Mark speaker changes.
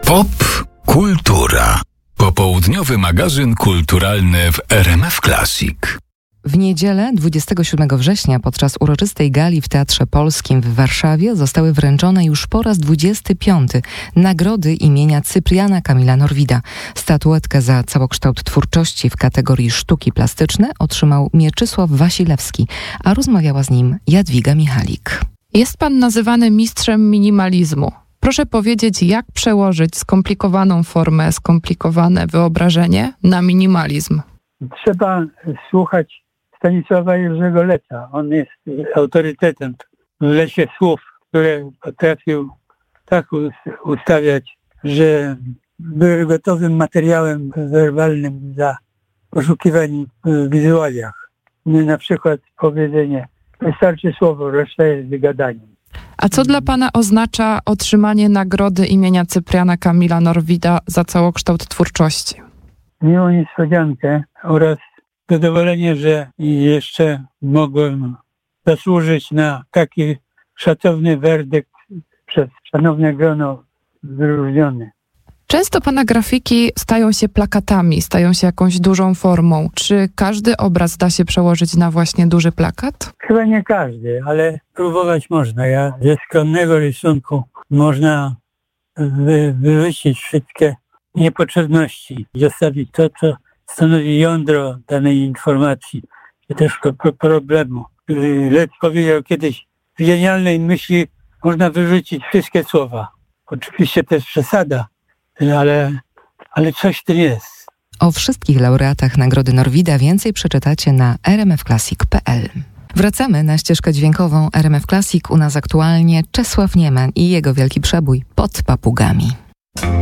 Speaker 1: Pop Kultura. Popołudniowy magazyn kulturalny w RMF Classic.
Speaker 2: W niedzielę 27 września podczas uroczystej gali w Teatrze Polskim w Warszawie zostały wręczone już po raz 25 nagrody imienia Cypriana Kamila Norwida. Statuetkę za całokształt twórczości w kategorii sztuki plastyczne otrzymał Mieczysław Wasilewski, a rozmawiała z nim Jadwiga Michalik.
Speaker 3: Jest pan nazywany mistrzem minimalizmu. Proszę powiedzieć, jak przełożyć skomplikowaną formę, skomplikowane wyobrażenie na minimalizm?
Speaker 4: Trzeba słuchać Stanisława Jerzego Leca. On jest autorytetem w lesie słów, które potrafił tak ustawiać, że były gotowym materiałem werbalnym za poszukiwanie w wizualiach. Na przykład powiedzenie: wystarczy słowo, reszta jest wygadaniem.
Speaker 3: A co dla pana oznacza otrzymanie nagrody imienia Cypriana Kamila Norwida za całokształt twórczości?
Speaker 4: Miłą niespodziankę oraz zadowolenie, że jeszcze mogłem zasłużyć na taki szacowny werdykt przez szanowne grono wyróżnione.
Speaker 3: Często pana grafiki stają się plakatami, stają się jakąś dużą formą. Czy każdy obraz da się przełożyć na właśnie duży plakat?
Speaker 4: Chyba nie każdy, ale próbować można. Ze skromnego rysunku można wyrzucić wszystkie niepotrzebności i zostawić to, co stanowi jądro danej informacji, czy też problemu. Lec powiedział kiedyś: z genialnej myśli można wyrzucić wszystkie słowa. Oczywiście to jest przesada, ale coś w tym jest.
Speaker 2: O wszystkich laureatach Nagrody Norwida więcej przeczytacie na rmfclassic.pl. Wracamy na ścieżkę dźwiękową RMF Classic. U nas aktualnie Czesław Nieman i jego wielki przebój Pod papugami.